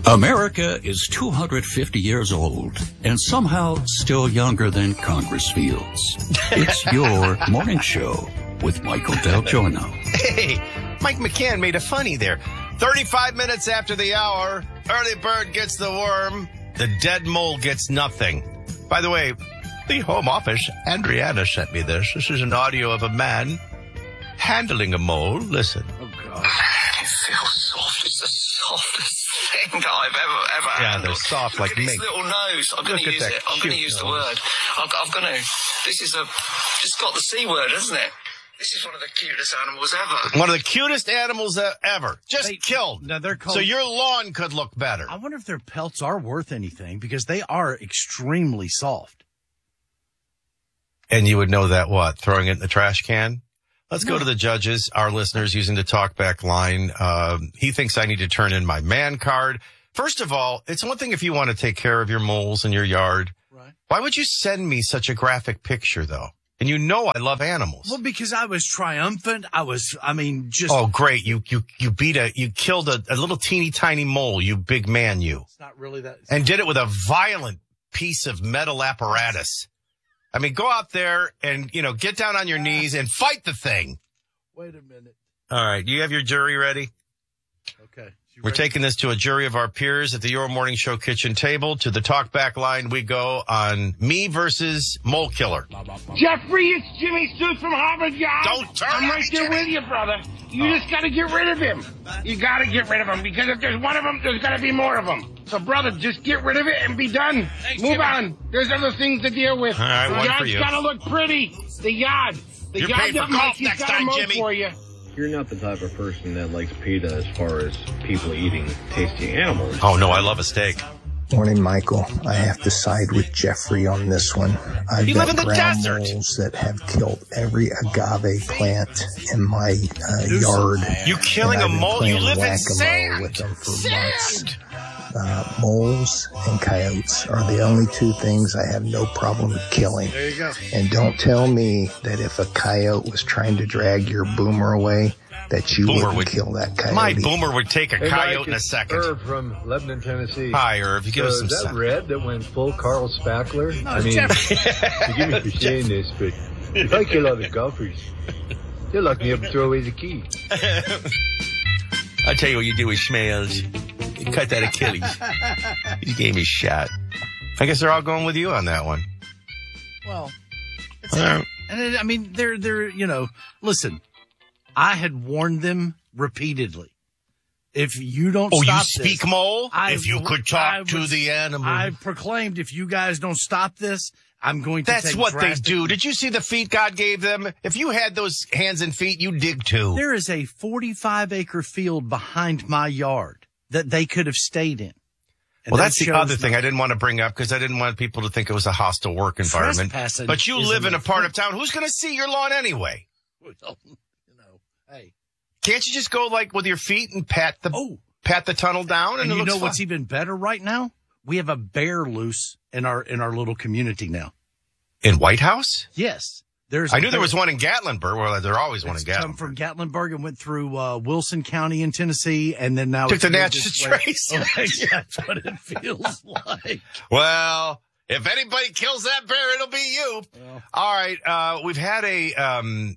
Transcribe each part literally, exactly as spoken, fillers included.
America is two hundred fifty years old and somehow still younger than Congress feels. It's your morning show with Michael Del Giorno. Hey, Mike McCann made a funny there. thirty-five minutes after the hour, early bird gets the worm, the dead mole gets nothing. By the way, the Home Office, Andriana sent me this. This is an audio of a man handling a mole. Listen. Oh, God. It feels soft. It's the softest thing that I've ever, ever Yeah, handled. they're soft like Look at mink. his little nose. I'm going to use it. I'm going to use the word. I'm, I'm going to. This is a. It's got the C word, hasn't it? This is one of the cutest animals ever. One of the cutest animals uh, ever. Just They- killed. Now they're called, So your lawn could look better. I wonder if their pelts are worth anything because they are extremely soft. And you would know that what? Throwing it in the trash can? Let's No. go to the judges, our listeners using the talkback line. Um, he thinks I need to turn in my man card. First of all, it's one thing if you want to take care of your moles in your yard. Right. Why would you send me such a graphic picture, though? And you know I love animals. Well, because I was triumphant. I was, I mean, just. Oh, great. You you you beat a, you killed a, a little teeny tiny mole, you big man, you. It's not really that. And did it with a violent piece of metal apparatus. I mean, go out there and, you know, get down on your knees and fight the thing. Wait a minute. All right. You have your jury ready? Okay. You We're ready? taking this to a jury of our peers at the Your Morning Show kitchen table. To the talkback line we go on me versus Mole Killer. Jeffrey, it's Jimmy Stoots from Harvard Yard. Don't turn I'm on right there Jimmy. with you, brother. You just got to get rid of him. You got to get rid of him because if there's one of them, there's got to be more of them. So, brother, just get rid of it and be done. Move on. There's other things to deal with. All right, the one for yard's you. got to look pretty. The yard. The You're yard paid for doesn't golf like he's next got a time, mow Jimmy. for you. You're not the type of person that likes PETA as far as people eating tasty animals. Oh, no, I love a steak. Morning, Michael. I have to side with Jeffrey on this one. I've You got live in the ground desert. moles that have killed every agave plant in my uh, yard. You killing and a I've been mole? You playing live in whack-a-mole sand. with them for Sand. months. Uh, moles and coyotes are the only two things I have no problem killing. There you go. And don't tell me that if a coyote was trying to drag your boomer away, that you Boomer wouldn't would- kill that coyote. My boomer would take a Hey, coyote Mike, in a it's second. Irv from Lebanon, Tennessee. Hi, Irv. You give so us some is that sense. red that went full Carl Spackler? I it's mean, Jeffrey. forgive me for saying this, but if I kill other golfers, they'll lock me up and throw away the key. I'll tell you what you do with Schmales. You cut that Achilles. You gave me a shot. I guess they're all going with you on that one. Well, it's, All right. and it, I mean, they're, they're, you know, listen, I had warned them repeatedly. If you don't Oh, you stop speak this, mole? I- If you could I talk to was- the animal. I proclaimed if you guys don't stop this, I'm going to That's take what they drastic- do. Did you see the feet God gave them? If you had those hands and feet, you'd dig too. There is a forty-five acre field behind my yard that they could have stayed in. And Well, they that's the chose other thing not I didn't want to bring up because I didn't want people to think it was a hostile work environment. Trespassing But you is live in a an part of town. Who's going to see your lawn anyway? Well, you know, hey. Can't you just go like with your feet and pat the Oh, pat the tunnel down? And, and it you looks know what's fine? even better right now? We have a bear loose in our in our little community now. In White House? Yes, there's. I a knew there bear- was one in Gatlinburg. Well, there's always one in It's come Gatlinburg. from Gatlinburg and went through uh, Wilson County in Tennessee, and then now Took it's the moved Natchez its way- Trace. Okay, that's what it feels like. Well, if anybody kills that bear, it'll be you. Well. All right. Uh, we've had a, um,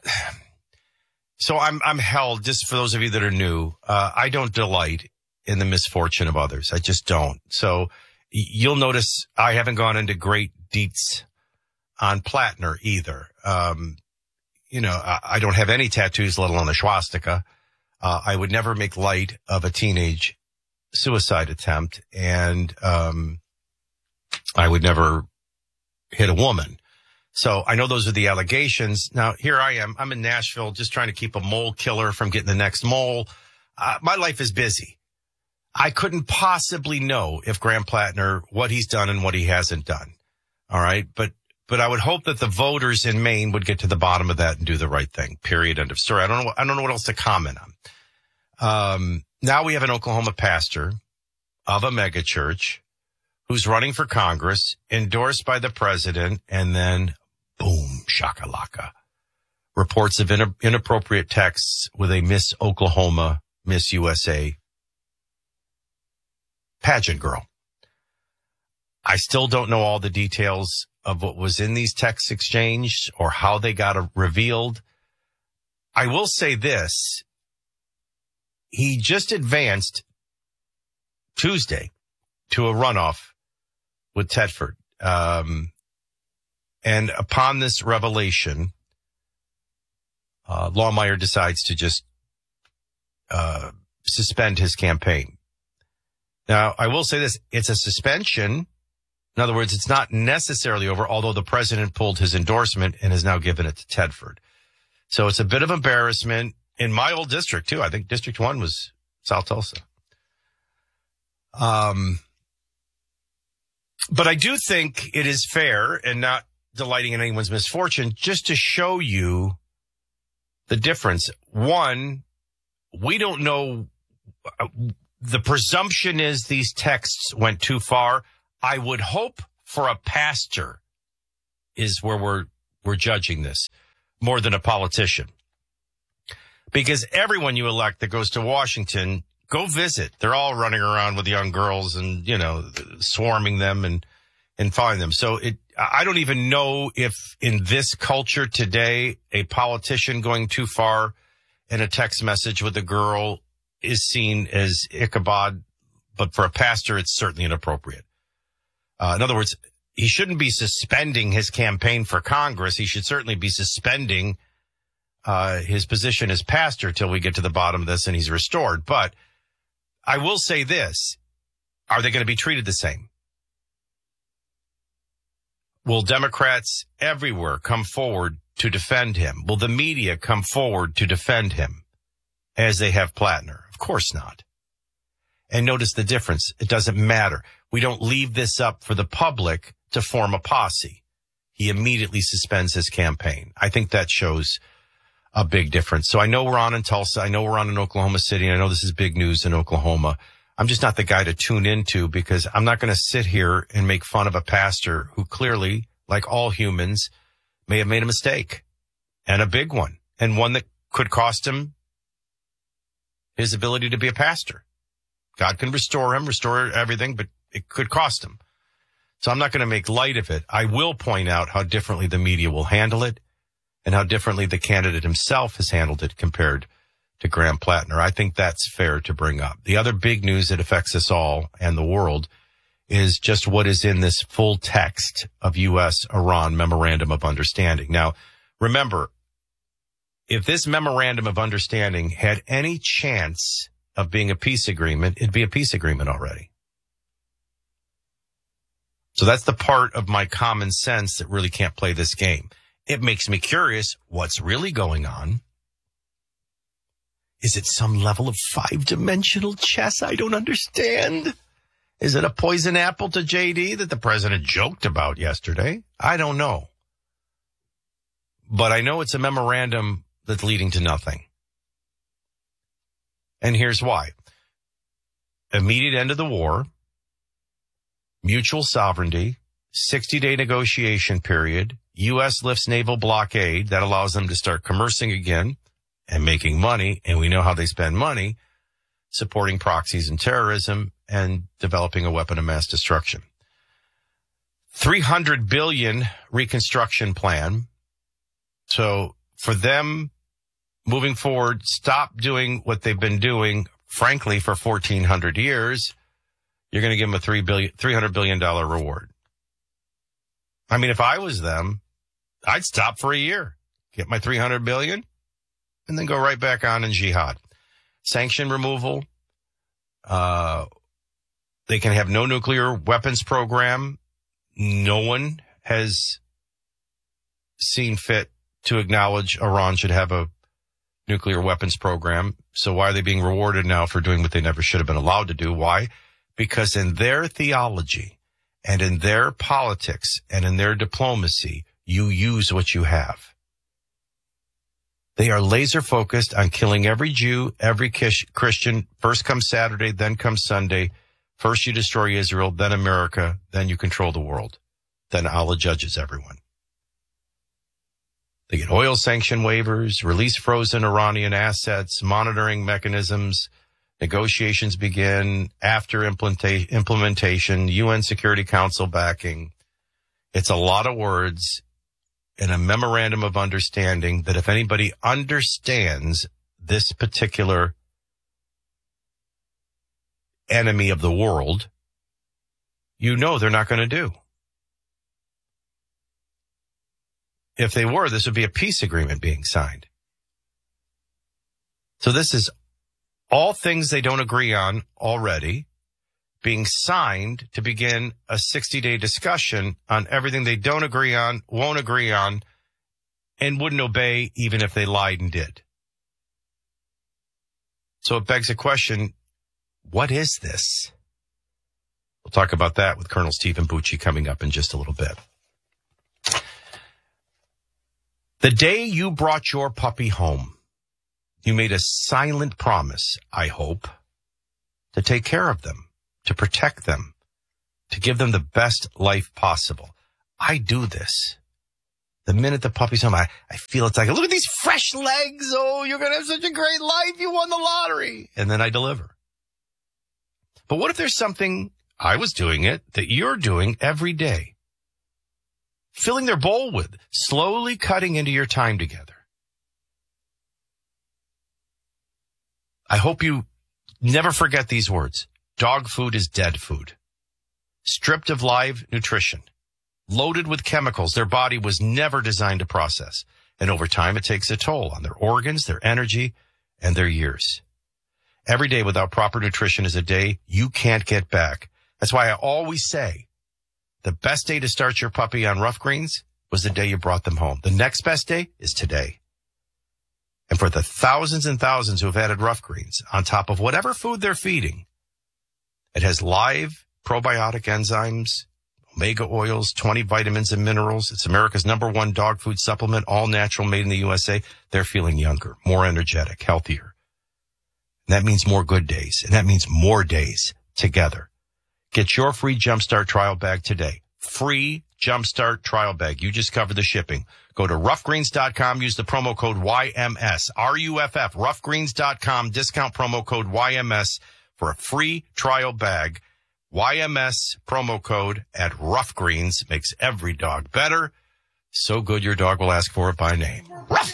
so I'm, I'm held, just for those of you that are new, uh, I don't delight in the misfortune of others. I just don't. So y- you'll notice I haven't gone into great deets on Plattner either. Um, you know, I, I don't have any tattoos, let alone a swastika. Uh, I would never make light of a teenage suicide attempt, and um, I would never hit a woman. So I know those are the allegations. Now, here I am. I'm in Nashville just trying to keep a mole killer from getting the next mole. Uh, my life is busy. I couldn't possibly know if Graham Plattner, what he's done and what he hasn't done. All right. But But I would hope that the voters in Maine would get to the bottom of that and do the right thing. Period. End of story. I don't know. I don't know what else to comment on. Um, now we have an Oklahoma pastor of a megachurch who's running for Congress, endorsed by the president, and then boom, shakalaka. Reports of in- inappropriate texts with a Miss Oklahoma, Miss U S A pageant girl. I still don't know all the details of what was in these texts exchanged or how they got revealed. I will say this. He just advanced Tuesday to a runoff with Tedford. Um, and upon this revelation, uh, Lawmeyer decides to just uh, suspend his campaign. Now, I will say this. It's a suspension. In other words, it's not necessarily over, although the president pulled his endorsement and has now given it to Tedford. So it's a bit of embarrassment in my old district, too. I think District one was South Tulsa. Um, but I do think it is fair and not delighting in anyone's misfortune just to show you the difference. One, we don't know. The presumption is these texts went too far. I would hope for a pastor is where we're we're judging this more than a politician. Because everyone you elect that goes to Washington, go visit. They're all running around with young girls and, you know, swarming them and, and following them. So it, I don't even know if in this culture today, a politician going too far in a text message with a girl is seen as Ichabod. But for a pastor, it's certainly inappropriate. Uh, in other words, he shouldn't be suspending his campaign for Congress. He should certainly be suspending uh, his position as pastor till we get to the bottom of this and he's restored. But I will say this. Are they going to be treated the same? Will Democrats everywhere come forward to defend him? Will the media come forward to defend him as they have Plattner? Of course not. And notice the difference. It doesn't matter. We don't leave this up for the public to form a posse. He immediately suspends his campaign. I think that shows a big difference. So I know we're on in Tulsa. I know we're on in Oklahoma City. And I know this is big news in Oklahoma. I'm just not the guy to tune into because I'm not going to sit here and make fun of a pastor who clearly, like all humans, may have made a mistake and a big one and one that could cost him his ability to be a pastor. God can restore him, restore everything, but it could cost him. So I'm not going to make light of it. I will point out how differently the media will handle it and how differently the candidate himself has handled it compared to Graham Plattner. I think that's fair to bring up. The other big news that affects us all and the world is just what is in this full text of U S Iran Memorandum of Understanding. Now, remember, if this Memorandum of Understanding had any chance of being a peace agreement, it'd be a peace agreement already. So that's the part of my common sense that really can't play this game. It makes me curious what's really going on. Is it some level of five-dimensional chess I don't understand? Is it a poison apple to J D that the president joked about yesterday? I don't know. But I know it's a memorandum that's leading to nothing. And here's why. Immediate end of the war, mutual sovereignty, sixty-day negotiation period, U S lifts naval blockade that allows them to start commercing again and making money, and we know how they spend money, supporting proxies and terrorism and developing a weapon of mass destruction. three hundred billion dollars reconstruction plan. So for them moving forward, stop doing what they've been doing, frankly, for fourteen hundred years, you're going to give them a three billion, three hundred billion dollars reward. I mean, if I was them, I'd stop for a year, get my three hundred billion dollars, and then go right back on in jihad. Sanction removal. Uh, they can have no nuclear weapons program. No one has seen fit to acknowledge Iran should have a nuclear weapons program. So why are they being rewarded now for doing what they never should have been allowed to do? Why? Because in their theology and in their politics and in their diplomacy, you use what you have. They are laser focused on killing every Jew, every Christian. First comes Saturday, then comes Sunday. First you destroy Israel, then America, then you control the world. Then Allah judges everyone. They get oil sanction waivers, release frozen Iranian assets, monitoring mechanisms, Negotiations begin after implementa- implementation, U N Security Council backing. It's a lot of words in a memorandum of understanding that if anybody understands this particular enemy of the world, you know they're not going to do. If they were, this would be a peace agreement being signed. So this is all things they don't agree on already being signed to begin a sixty-day discussion on everything they don't agree on, won't agree on, and wouldn't obey even if they lied and did. So it begs a question, what is this? We'll talk about that with Colonel Stephen Bucci coming up in just a little bit. The day you brought your puppy home, you made a silent promise, I hope, to take care of them, to protect them, to give them the best life possible. I do this. The minute the puppy's home, I, I feel it's like, look at these fresh legs. Oh, you're going to have such a great life. You won the lottery. And then I deliver. But what if there's something, I was doing it, that you're doing every day? Filling their bowl with, slowly cutting into your time together. I hope you never forget these words. Dog food is dead food. Stripped of live nutrition. Loaded with chemicals their body was never designed to process. And over time, it takes a toll on their organs, their energy, and their years. Every day without proper nutrition is a day you can't get back. That's why I always say the best day to start your puppy on Rough Greens was the day you brought them home. The next best day is today. And for the thousands and thousands who have added Rough Greens on top of whatever food they're feeding, it has live probiotic enzymes, omega oils, twenty vitamins and minerals. It's America's number one dog food supplement, all natural, made in the U S A. They're feeling younger, more energetic, healthier. And that means more good days, and that means more days together. Get your free Jumpstart trial bag today. Free Jumpstart trial bag. You just covered the shipping. Go to rough greens dot com. Use the promo code Y M S. R U F F. rough greens dot com. Discount promo code Y M S for a free trial bag. Y M S promo code at Rough Greens makes every dog better. So good your dog will ask for it by name. Ruff!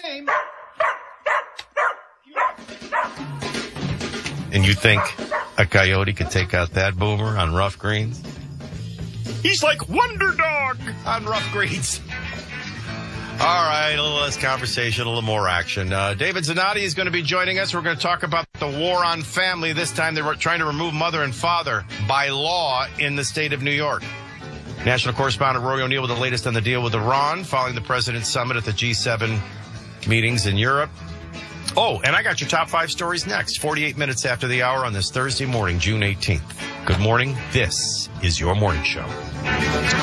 And you think a coyote could take out that boomer on Rough Greens? He's like Wonder Dog on Rough Greens. All right, a little less conversation, a little more action. Uh, David Zanotti is going to be joining us. We're going to talk about the war on family. This time they're trying to remove mother and father by law in the state of New York. National correspondent Rory O'Neill with the latest on the deal with Iran following the president's summit at the G seven meetings in Europe. Oh, and I got your top five stories next, forty-eight minutes after the hour on this Thursday morning, June eighteenth. Good morning. This is your morning show.